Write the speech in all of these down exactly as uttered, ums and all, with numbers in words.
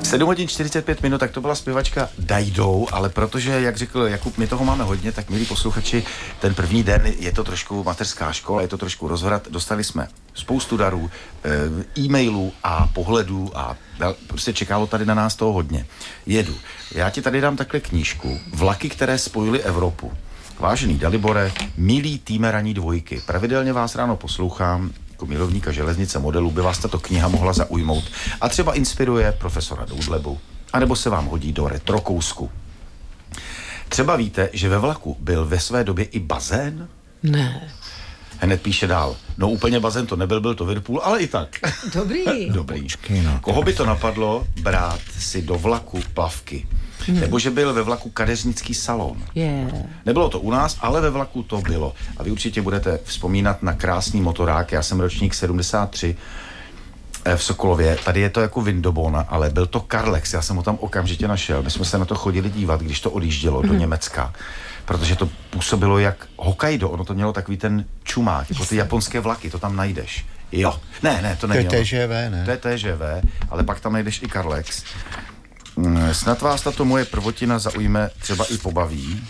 sedm hodin čtyřicet pět minut, tak to byla zpěvačka Dajdou, ale protože, jak řekl Jakub, my toho máme hodně, tak milí posluchači, ten první den je to trošku mateřská škola, je to trošku rozvrat, dostali jsme spoustu darů, e-mailů a pohledů a prostě čekalo tady na nás toho hodně. Jedu. Já ti tady dám takhle knížku, Vlaky, které spojily Evropu. Vážený Dalibore, milý týme Ranní dvojky, pravidelně vás ráno poslouchám, jako milovníka železnice modelu by vás tato kniha mohla zaujmout a třeba inspiruje profesora Doudlebu, anebo se vám hodí do retrokousku. Třeba víte, že ve vlaku byl ve své době i bazén? Ne. Hned píše dál. No úplně bazén to nebyl, byl to Whirlpool, ale i tak. Dobrý. Dobrý. Koho by to napadlo brát si do vlaku plavky? Hmm. Nebo že byl ve vlaku kadeřnický salon. Yeah. Nebylo to u nás, ale ve vlaku to bylo. A vy určitě budete vzpomínat na krásný motorák. Já jsem ročník sedmdesát tři v Sokolově. Tady je to jako Windobona, ale byl to Karlex. Já jsem ho tam okamžitě našel. My jsme se na to chodili dívat, když to odjíždělo hmm. do Německa. Protože to působilo jak Hokkaido. Ono to mělo takový ten čumák, jako ty japonské vlaky, to tam najdeš. Jo. Ne, ne, to nemělo. To je T G V, ne? To je T G V, ale pak tam najdeš i Karlex. Snad vás tato moje prvotina zaujme, třeba i pobaví.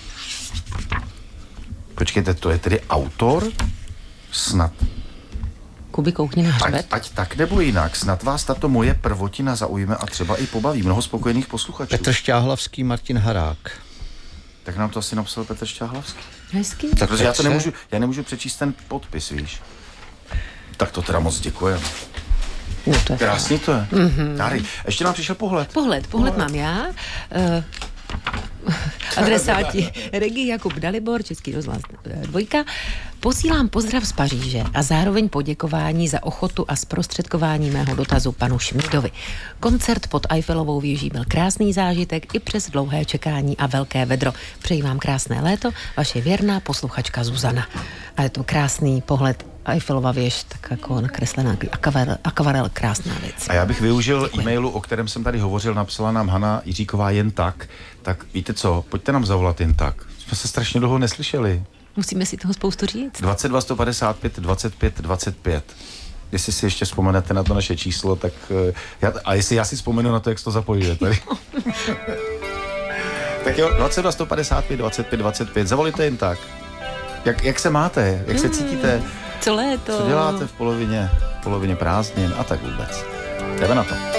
Počkejte, to je tedy autor? Snad. Kuby, koukni na hřbet. Ať, ať tak nebo jinak, snad vás tato moje prvotina zaujme a třeba i pobaví. Mnoho spokojených posluchačů. Petr Šťáhlavský, Martin Harák. Tak nám to asi napsal Petr Šťáhlavský. Hezký. Tak protože já to nemůžu, já nemůžu přečíst ten podpis, víš. Tak to teda moc děkujeme. No, to je krásný to je. Mm-hmm. Tady. Ještě nám přišel pohled. Pohled, pohled, pohled. mám já. Uh, adresáti Regi Jakub Dalibor, Český rozhlas dvojka. Posílám pozdrav z Paříže a zároveň poděkování za ochotu a zprostředkování mého dotazu panu Šmídovi. Koncert pod Eiffelovou věží byl krásný zážitek i přes dlouhé čekání a velké vedro. Přeji vám krásné léto, vaše věrná posluchačka Zuzana. A je to krásný pohled. Eiffelova věž, tak jako nakreslená akvarel, akvarel, krásná věc. A já bych využil e-mailu, o kterém jsem tady hovořil, napsala nám Hana Jiříková jen tak. Tak víte co, pojďte nám zavolat jen tak. Jsme se strašně dlouho neslyšeli. Musíme si toho spoustu říct. dvacet dva sto padesát pět dvacet pět dvacet pět. Jestli si ještě vzpomenete na to naše číslo, tak já, a jestli já si vzpomenu na to, jak to zapojuje tady. Tak jo, dvacet dva sto padesát pět dvacet pět dvacet pět. Zavolejte jen tak. Jak, jak se máte? Jak se cítíte? Co léto? Co děláte v polovině, v polovině prázdnin a tak vůbec? Jdeme na to.